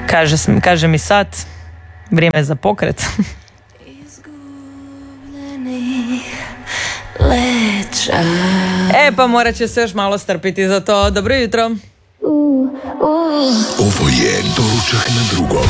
Kaže mi sat, vrijeme za pokret. Pa morat će se još malo strpiti za to. Dobro jutro. Ovo je Doručak na drugom.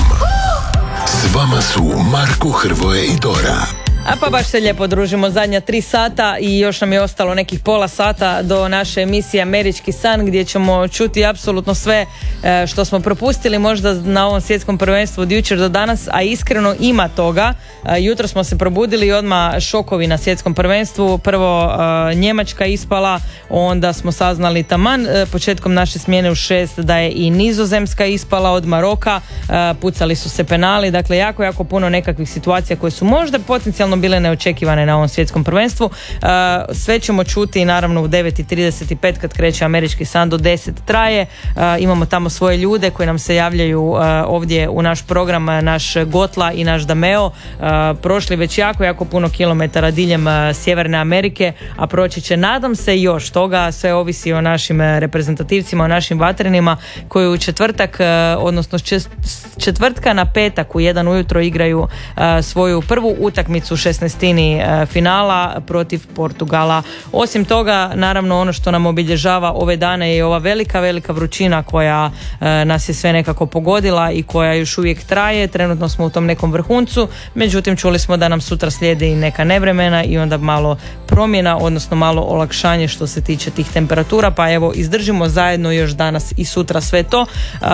S vama su Marko, Hrvoje i Dora. A pa baš se lijepo družimo zadnja 3 sata i još nam je ostalo nekih pola sata do naše emisije Američki san, gdje ćemo čuti apsolutno sve što smo propustili možda na ovom svjetskom prvenstvu od jučer do danas, a iskreno ima toga. Jutro smo se probudili i odmah šokovi na svjetskom prvenstvu. Prvo Njemačka ispala, onda smo saznali taman početkom naše smjene u 6 da je i Nizozemska ispala od Maroka, pucali su se penali, dakle jako puno nekakvih situacija koje su možda potencijalno bile neočekivane na ovom svjetskom prvenstvu. Sve ćemo čuti naravno u 9:35 kad kreće Američki san, do 10 traje. Imamo tamo svoje ljude koji nam se javljaju ovdje u naš program, naš Gotla i naš Dameo. Prošli već jako puno kilometara diljem Sjeverne Amerike, a proći će, nadam se, još toga. Sve ovisi o našim reprezentativcima, o našim vatrenima koji u četvrtak, odnosno četvrtka na petak u 1 ujutro igraju svoju prvu utakmicu 16. finala protiv Portugala. Osim toga, naravno, ono što nam obilježava ove dane je ova velika vrućina koja nas je sve nekako pogodila i koja još uvijek traje. Trenutno smo u tom nekom vrhuncu, međutim čuli smo da nam sutra slijede i neka nevremena i onda malo promjena, odnosno malo olakšanje što se tiče tih temperatura, pa evo izdržimo zajedno još danas i sutra sve to.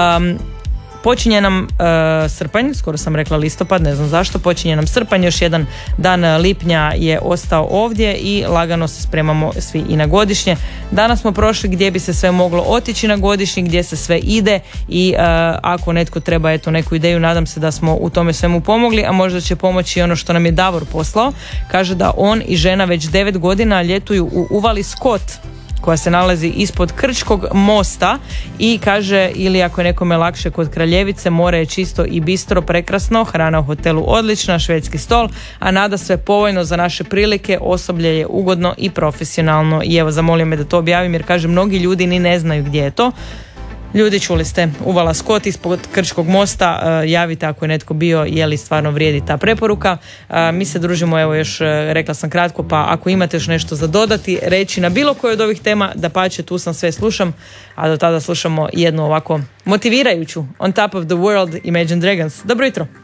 Počinje nam srpanj, skoro sam rekla listopad, ne znam zašto, počinje nam srpanj, još jedan dan lipnja je ostao ovdje i lagano se spremamo svi i na godišnje. Danas smo prošli gdje bi se sve moglo otići na godišnji, gdje se sve ide i ako netko treba neku ideju, nadam se da smo u tome svemu pomogli, a možda će pomoći ono što nam je Davor poslao. Kaže da on i žena već 9 godina ljetuju u uvali Skot, koja se nalazi ispod Krčkog mosta, i kaže, ili ako je nekome lakše, kod Kraljevice, more je čisto i bistro, prekrasno, hrana u hotelu odlična, švedski stol, a nada sve povoljno za naše prilike, osoblje je ugodno i profesionalno. I evo, zamolio me da to objavim jer kaže mnogi ljudi ni ne znaju gdje je to. Ljudi, čuli ste, uvala Skot ispod Krčkog mosta, javite ako je netko bio, je li stvarno vrijedi ta preporuka. Mi se družimo, evo još rekla sam kratko, pa ako imate još nešto za dodati, reći na bilo koju od ovih tema, dapače, tu sam, sve slušam, a do tada slušamo jednu ovako motivirajuću On Top of the World, Imagine Dragons. Dobro jutro!